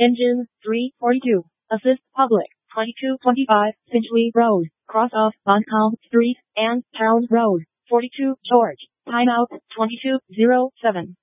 Engine 342. Assist public 2225 Finchley Road, cross of Buncombe Street and Town Road, 42 George. Timeout 2207.